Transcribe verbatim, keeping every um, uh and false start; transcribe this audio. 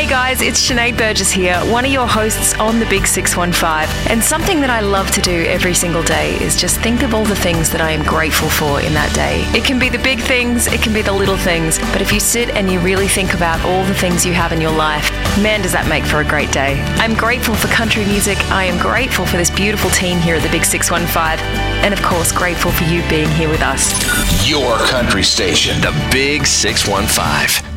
guys, it's Sinead Burgess here, one of your hosts on the Big six one five. And something that I love to do every single day is just think of all the things that I am grateful for in that day. It can be the big things, it can be the little things, but if you sit and you really think about all the things you have in your life, man, does that make for a great day. I'm grateful for country music, I am grateful for this beautiful team here at the Big six one five, and of course, grateful for you being here with us. Your country station, the Big six one five.